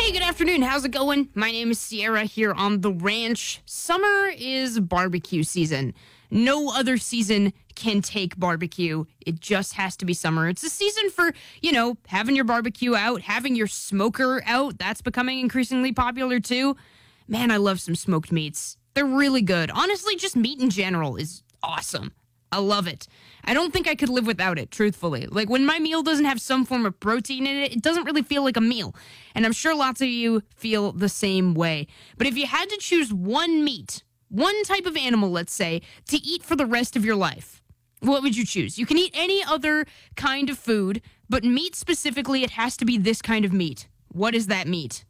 Hey, good afternoon. How's it going? My name is Sierra here on the ranch. Summer is barbecue season. No other season can take barbecue. It just has to be summer. It's a season for, having your barbecue out, having your smoker out. That's becoming increasingly popular too. Man, I love some smoked meats. They're really good. Honestly, just meat in general is awesome. I love it. I don't think I could live without it, truthfully. Like, when my meal doesn't have some form of protein in it, it doesn't really feel like a meal. And I'm sure lots of you feel the same way. But if you had to choose one meat, one type of animal, let's say, to eat for the rest of your life, what would you choose? You can eat any other kind of food, but meat specifically, it has to be this kind of meat. What is that meat?